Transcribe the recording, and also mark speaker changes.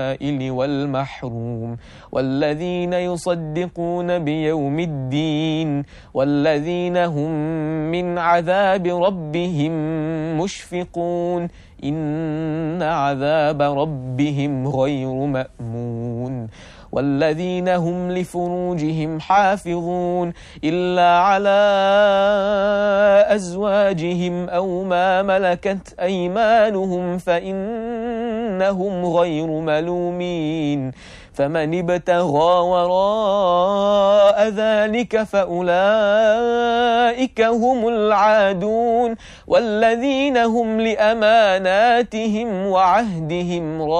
Speaker 1: والمحروم والذين يصدقون بيوم الدين والذين هم من عذاب ربهم مشفقون إن عذاب ربهم غير مأمون والذين هم لفروجهم حافظون إلا على أزواجهم أو ما ملكت أيمانهم فإنهم غير ملومين فمن ابتغى وراء ذلك فأولئك هم العادون والذين هم لأماناتهم وعهدهم